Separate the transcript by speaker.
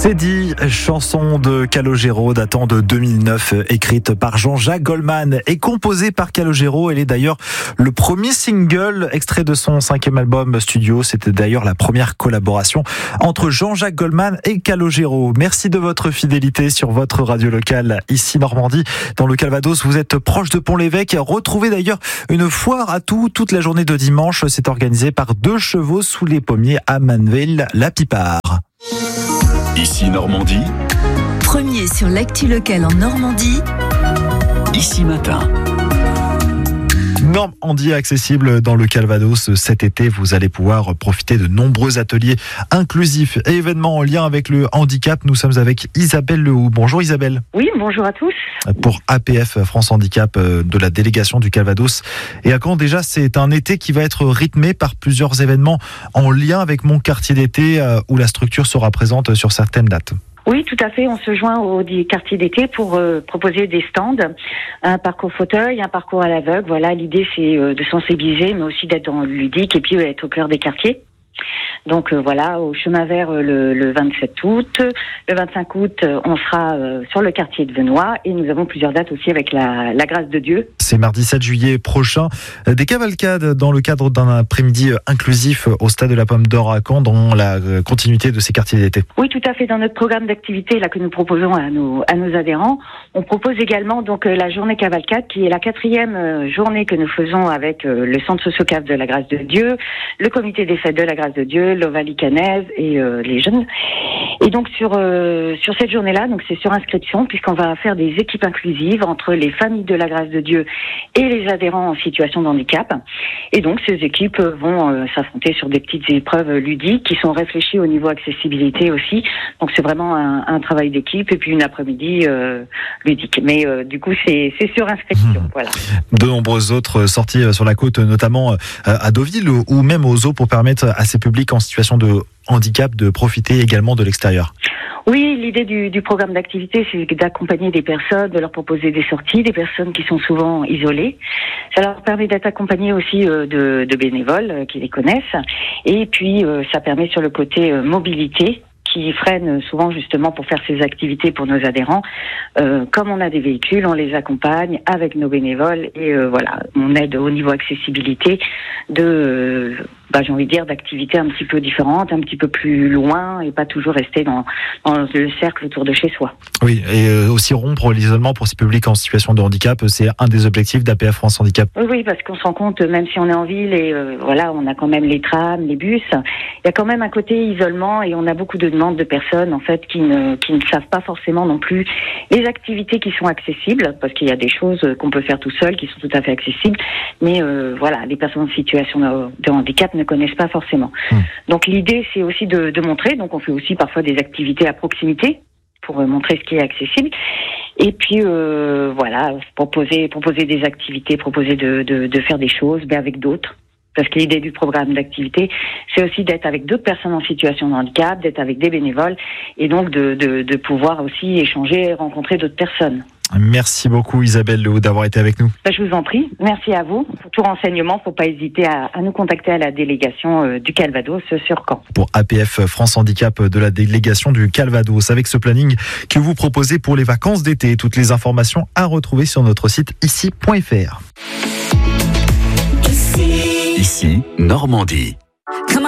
Speaker 1: C'est dit, chanson de Calogero datant de 2009, écrite par Jean-Jacques Goldman et composée par Calogero. Elle est d'ailleurs le premier single extrait de son 5e album studio. C'était d'ailleurs la première collaboration entre Jean-Jacques Goldman et Calogero. Merci de votre fidélité sur votre radio locale ici Normandie. Dans le Calvados, vous êtes proche de Pont-l'Évêque. Retrouvez d'ailleurs une foire à tout toute la journée de dimanche. C'est organisé par 2 chevaux sous les pommiers à Manneville-la-Pipard.
Speaker 2: Ici Normandie.
Speaker 3: Premier sur l'actu locale en Normandie.
Speaker 2: Ici Matin.
Speaker 1: Normandie accessible dans le Calvados. Cet été, vous allez pouvoir profiter de nombreux ateliers inclusifs et événements en lien avec le handicap. Nous sommes avec Isabelle Lehoux. Bonjour Isabelle.
Speaker 4: Oui, bonjour à tous.
Speaker 1: Pour APF France Handicap de la délégation du Calvados. Et à Caen, déjà, c'est un été qui va être rythmé par plusieurs événements en lien avec mon quartier d'été où la structure sera présente sur certaines dates.
Speaker 4: Oui, tout à fait. On se joint au quartier d'été pour proposer des stands, un parcours fauteuil, un parcours à l'aveugle. Voilà, l'idée c'est de sensibiliser, mais aussi d'être dans le ludique et puis être au cœur des quartiers. Donc voilà, au chemin vert le 27 août. Le 25 août, on sera sur le quartier de Venoy et nous avons plusieurs dates aussi avec la grâce de Dieu.
Speaker 1: C'est mardi 7 juillet prochain. Des cavalcades dans le cadre d'un après-midi inclusif au stade de la Pomme d'Or à Caen dans la continuité de ces quartiers d'été.
Speaker 4: Oui, tout à fait. Dans notre programme d'activité là que nous proposons à nos adhérents, on propose également donc la journée cavalcade qui est la 4e journée que nous faisons avec le centre socio-cave de la grâce de Dieu, le comité des fêtes de la grâce de Dieu, l'Ovalicanaise et les jeunes. Et donc sur cette journée-là, donc c'est sur inscription puisqu'on va faire des équipes inclusives entre les familles de la grâce de Dieu et les adhérents en situation de handicap. Et donc ces équipes vont s'affronter sur des petites épreuves ludiques qui sont réfléchies au niveau accessibilité aussi. Donc c'est vraiment un travail d'équipe et puis une après-midi ludique. Mais du coup c'est sur inscription. Voilà.
Speaker 1: De nombreuses autres sorties sur la côte, notamment à Deauville ou même aux Eaux pour permettre à ces publics en situation de handicap de profiter également de l'extérieur.
Speaker 4: Oui, l'idée du programme d'activité, c'est d'accompagner des personnes, de leur proposer des sorties, des personnes qui sont souvent isolées. Ça leur permet d'être accompagnés aussi de bénévoles qui les connaissent. Et puis, ça permet sur le côté mobilité, qui freinent souvent justement pour faire ces activités pour nos adhérents. Comme on a des véhicules, on les accompagne avec nos bénévoles et voilà, on aide au niveau accessibilité j'ai envie de dire d'activités un petit peu différentes, un petit peu plus loin et pas toujours rester dans le cercle autour de chez soi.
Speaker 1: Oui, et aussi rompre l'isolement pour ces publics en situation de handicap, c'est un des objectifs d'APF France Handicap.
Speaker 4: Oui, parce qu'on se rend compte, même si on est en ville et voilà, on a quand même les trams, les bus, il y a quand même un côté isolement et on a beaucoup de demandes de personnes en fait qui ne savent pas forcément non plus les activités qui sont accessibles, parce qu'il y a des choses qu'on peut faire tout seul qui sont tout à fait accessibles, mais voilà, les personnes en situation de handicap ne connaissent pas forcément. Donc l'idée c'est aussi de montrer, donc on fait aussi parfois des activités à proximité pour montrer ce qui est accessible. Et puis voilà, proposer des activités, proposer de faire des choses, mais avec d'autres. Parce que l'idée du programme d'activité, c'est aussi d'être avec d'autres personnes en situation de handicap, d'être avec des bénévoles, et donc de pouvoir aussi échanger, rencontrer d'autres personnes.
Speaker 1: Merci beaucoup Isabelle Lehoux d'avoir été avec nous.
Speaker 4: Je vous en prie, merci à vous. Pour tout renseignement, il ne faut pas hésiter à nous contacter à la délégation du Calvados sur Caen.
Speaker 1: Pour APF France Handicap de la délégation du Calvados, avec ce planning que vous proposez pour les vacances d'été. Toutes les informations à retrouver sur notre site ici.fr.
Speaker 2: Ici Normandie.